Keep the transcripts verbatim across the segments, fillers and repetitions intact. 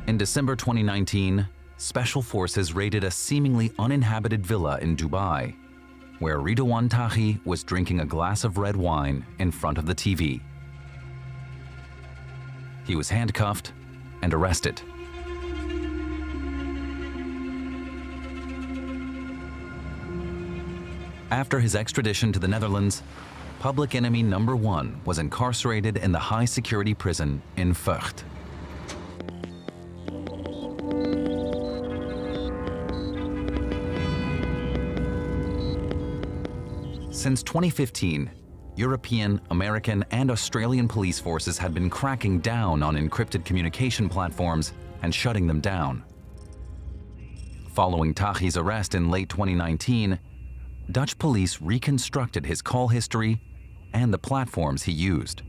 In December twenty nineteen, special forces raided a seemingly uninhabited villa in Dubai, where Ridwan Taghi was drinking a glass of red wine in front of the T V. He was handcuffed and arrested. After his extradition to the Netherlands, public enemy number one was incarcerated in the high-security prison in Vught. Since twenty fifteen, European, American, and Australian police forces had been cracking down on encrypted communication platforms and shutting them down. Following Taghi's arrest in late twenty nineteen, Dutch police reconstructed his call history and the platforms he used.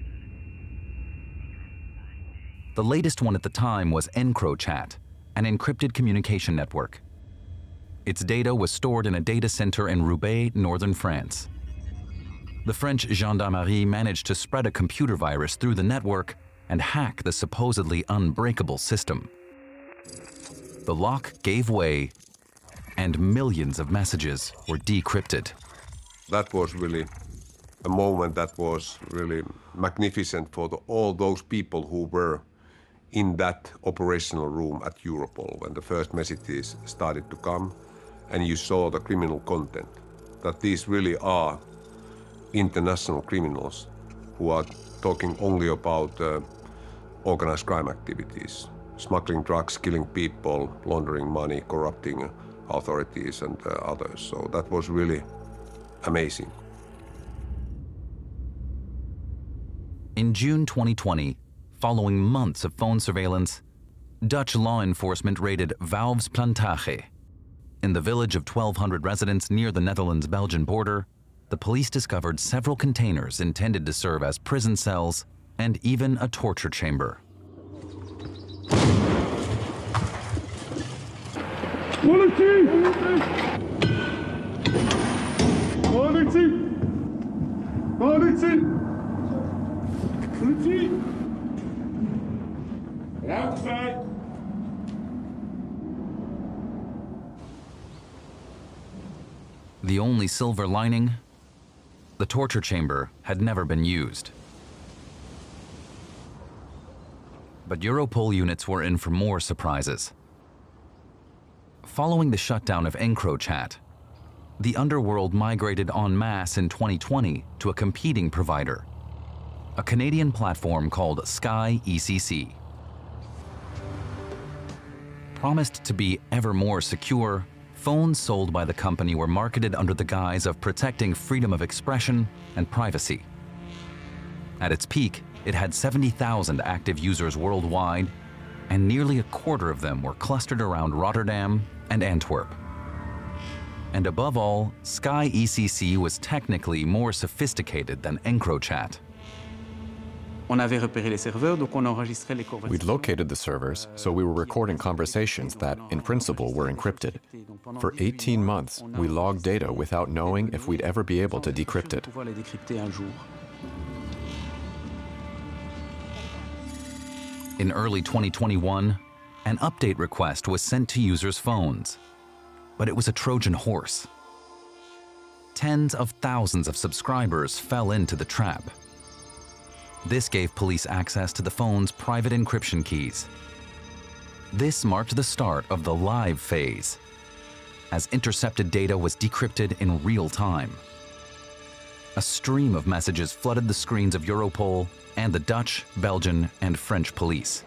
The latest one at the time was EncroChat, an encrypted communication network. Its data was stored in a data center in Roubaix, northern France. The French gendarmerie managed to spread a computer virus through the network and hack the supposedly unbreakable system. The lock gave way, and millions of messages were decrypted. That was really a moment that was really magnificent for the, all those people who were in that operational room at Europol when the first messages started to come, and you saw the criminal content, that these really are international criminals who are talking only about uh, organized crime activities, smuggling drugs, killing people, laundering money, corrupting authorities and uh, others. So that was really amazing. In June twenty twenty, following months of phone surveillance, Dutch law enforcement raided Wouw's Plantage. In the village of twelve hundred residents near the Netherlands-Belgian border, the police discovered several containers intended to serve as prison cells and even a torture chamber. Politie! Politie! Politie! Politie! Ruimte vrij! The only silver lining? The torture chamber had never been used. But Europol units were in for more surprises. Following the shutdown of EncroChat, the underworld migrated en masse in twenty twenty to a competing provider, a Canadian platform called Sky E C C. Promised to be ever more secure, phones sold by the company were marketed under the guise of protecting freedom of expression and privacy. At its peak, it had seventy thousand active users worldwide, and nearly a quarter of them were clustered around Rotterdam and Antwerp. And above all, Sky E C C was technically more sophisticated than EncroChat. We'd located the servers, so we were recording conversations that, in principle, were encrypted. For eighteen months, we logged data without knowing if we'd ever be able to decrypt it. In early twenty twenty-one, an update request was sent to users' phones, but it was a Trojan horse. Tens of thousands of subscribers fell into the trap. This gave police access to the phone's private encryption keys. This marked the start of the live phase, as intercepted data was decrypted in real time. A stream of messages flooded the screens of Europol and the Dutch, Belgian, and French police.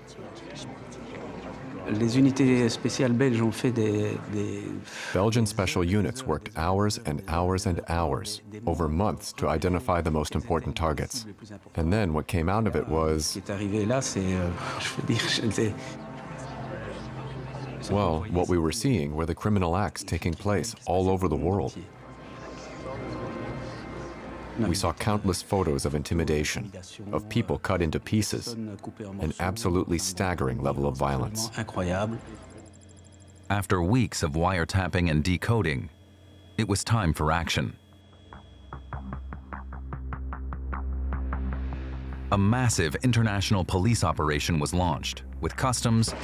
Belgian special units worked hours and hours and hours, over months, to identify the most important targets. And then what came out of it was... well, what we were seeing were the criminal acts taking place all over the world. We saw countless photos of intimidation, of people cut into pieces, an absolutely staggering level of violence. After weeks of wiretapping and decoding, it was time for action. A massive international police operation was launched, with customs,